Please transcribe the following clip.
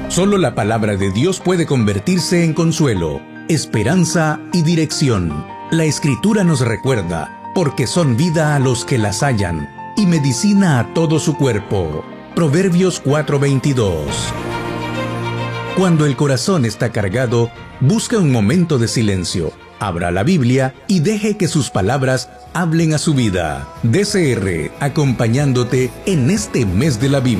Solo la palabra de Dios puede convertirse en consuelo, esperanza y dirección. La Escritura nos recuerda, porque son vida a los que las hallan y medicina a todo su cuerpo. Proverbios 4:22. Cuando el corazón está cargado, busca un momento de silencio. Abra la Biblia y deje que sus palabras hablen a su vida. DCR, acompañándote en este mes de la Biblia.